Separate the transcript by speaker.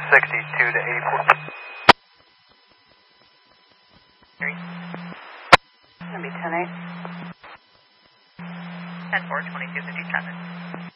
Speaker 1: 62 to 84.
Speaker 2: It's going to be 10-8.
Speaker 3: 10-4, 2257.